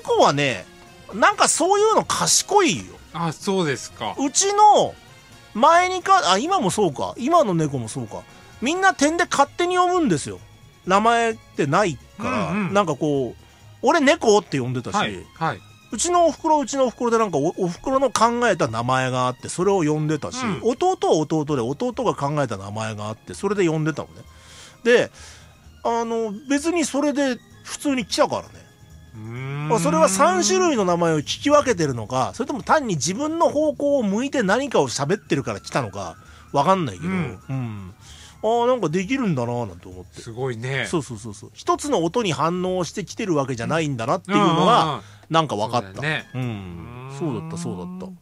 猫はね、なんかそういうの賢いよ。 あ、そうですか。 うちの前に今もそうか、今の猫もそうか、みんな点で勝手に呼ぶんですよ。名前ってないから、なんかこう、俺猫って呼んでたし、 はい、はい、 うちのお袋でなんかお袋の考えた名前があって、それを呼んでたし、弟は弟で弟が考えた名前があって、それで呼んでたのね。で、別にそれで普通に来たからね。それは3種類の名前を聞き分けてるのか、それとも単に自分の方向を向いて何かを喋ってるから来たのか分かんないけど、なんかできるんだなぁなんて思って。 すごいね。 そう一つの音に反応してきてるわけじゃないんだなっていうのがなんか分かった。そうだった。そう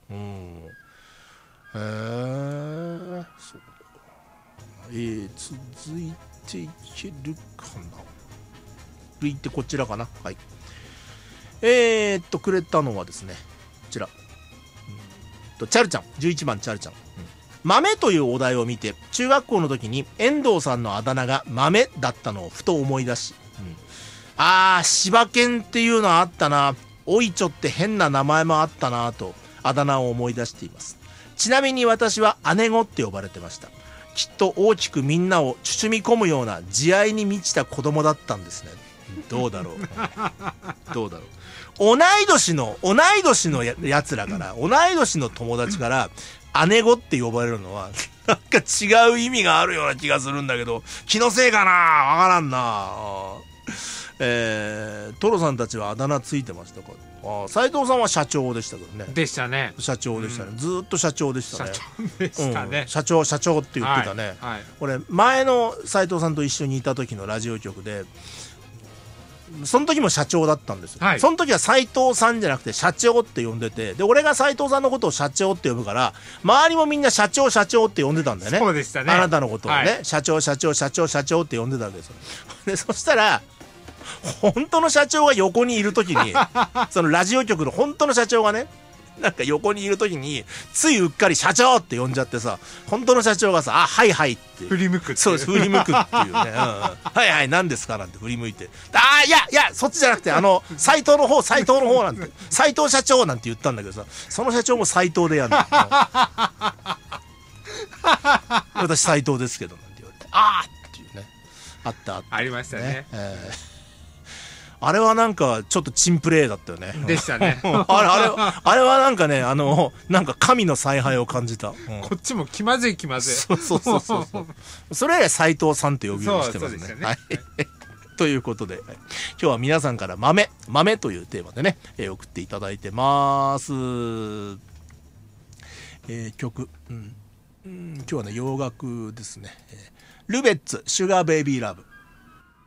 続いていけるかな。続いてこちらかな。はい。くれたのはですね、こちら。チャルちゃん、11番チャルちゃん。豆というお題を見て、中学校の時に遠藤さんのあだ名が豆だったのをふと思い出し、柴犬っていうのあったな、おいちょって変な名前もあったなと、あだ名を思い出しています。ちなみに私は姉子って呼ばれてました。きっと大きくみんなを包み込むような慈愛に満ちた子供だったんですね。どうだろう同い年のやつらから、同い年の友達から姉子って呼ばれるのはなんか違う意味があるような気がするんだけど、気のせいかな、わからんな。トロさんたちはあだ名ついてましたか。斉藤さんは社長でしたけどね。 でしたね。 社長でしたね、ずーっと社長でしたね。 社長でしたね、 社長って言ってたね。俺前の斉藤さんと一緒にいた時のラジオ局で、その時も社長だったんですよ、その時は斉藤さんじゃなくて社長って呼んでて、で俺が斉藤さんのことを社長って呼ぶから、周りもみんな社長って呼んでたんだよね。 そうでしたね。 あなたのことをね、社長って呼んでたわけですよ。でそしたら本当の社長が横にいる時にそのラジオ局の本当の社長がね、なんか横にいる時についうっかり社長って呼んじゃってさ、本当の社長がさ、はいはいって振り向く。 そうです、振り向くっていうね、はいはい何ですかなんて振り向いて、いやそっちじゃなくて斎藤の方なんて、斎藤社長なんて言ったんだけどさ、その社長も斎藤でやるの私斎藤ですけどなんて言われて、っていうね、ありましたね。 あれはなんかちょっとチンプレーだったよね。 でしたね。 あれはなんかね、なんか神の采配を感じた。 こっちも気まずい。 そう。それ以来斉藤さんって呼ぶようにしてますね。はい。ということで、今日は皆さんから豆というテーマでね、送っていただいてます。曲、今日はね洋楽ですね。ルベッツシュガーベイビーラブ。